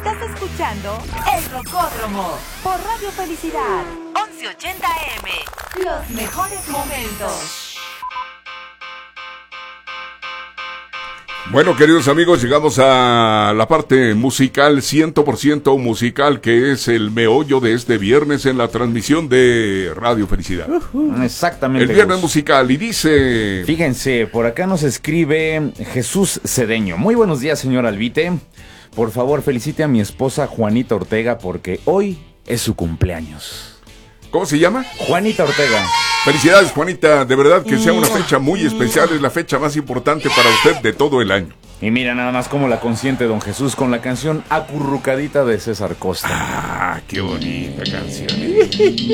Estás escuchando El Rocódromo por Radio Felicidad 1180 AM. Los mejores momentos. Bueno, queridos amigos, llegamos a la parte musical, 100% musical, que es el meollo de este viernes en la transmisión de Radio Felicidad. Exactamente. El viernes musical, y dice... Fíjense, por acá nos escribe Jesús Cedeño. Muy buenos días, señor Albite. Por favor, felicite a mi esposa Juanita Ortega porque hoy es su cumpleaños. ¿Cómo se llama? Juanita Ortega. Felicidades, Juanita, de verdad que sea una fecha muy especial, es la fecha más importante para usted de todo el año. Y mira nada más cómo la consiente don Jesús con la canción Acurrucadita de César Costa. Ah, qué bonita canción.